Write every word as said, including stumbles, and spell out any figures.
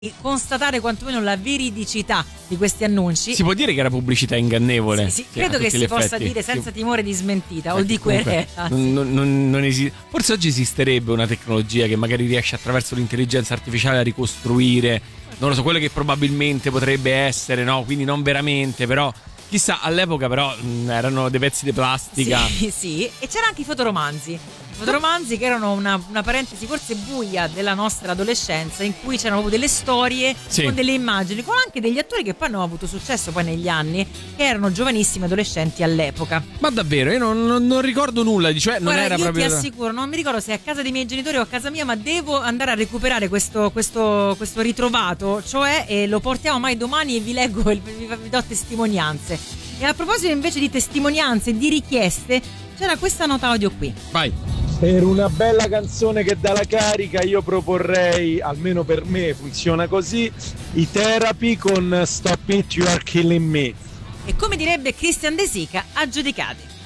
constatare quantomeno la veridicità di questi annunci. Si può dire che era pubblicità ingannevole? Sì, sì, credo che si possa dire senza timore di smentita o di querela. Non, non, non esiste. Forse oggi esisterebbe una tecnologia che magari riesce attraverso l'intelligenza artificiale a ricostruire, non lo so, quello che probabilmente potrebbe essere, no? Quindi non veramente, però chissà, all'epoca però mh, erano dei pezzi di plastica. Sì, sì, e c'erano anche i fotoromanzi. Fotoromanzi che erano una, una parentesi forse buia della nostra adolescenza, in cui c'erano proprio delle storie, sì, con delle immagini, con anche degli attori che poi hanno avuto successo poi negli anni, che erano giovanissimi adolescenti all'epoca. Ma davvero? Io non, non, non ricordo nulla, cioè non Guarda, era io proprio. Ti assicuro, non mi ricordo se è a casa dei miei genitori o a casa mia, ma devo andare a recuperare questo, questo, questo ritrovato, cioè e lo portiamo mai domani e vi leggo, vi, vi do testimonianze. E a proposito invece di testimonianze e di richieste, c'era questa nota audio qui. Vai. Per una bella canzone che dà la carica io proporrei, almeno per me funziona così, i Therapy con Stop It You Are Killing Me. E come direbbe Christian De Sica, aggiudicati.